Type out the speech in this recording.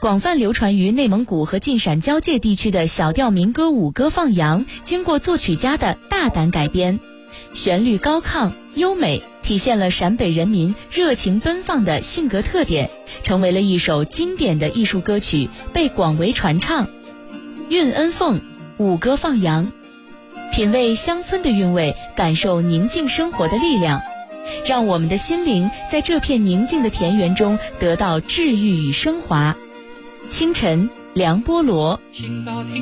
广泛流传于内蒙古和晋陕交界地区的小调民歌《舞歌放羊》，经过作曲家的大胆改编，旋律高亢优美，体现了陕北人民热情奔放的性格特点，成为了一首经典的艺术歌曲，被广为传唱。韵恩凤，舞歌放羊，品味乡村的韵味，感受宁静生活的力量，让我们的心灵在这片宁静的田园中得到治愈与升华。清晨，梁波罗。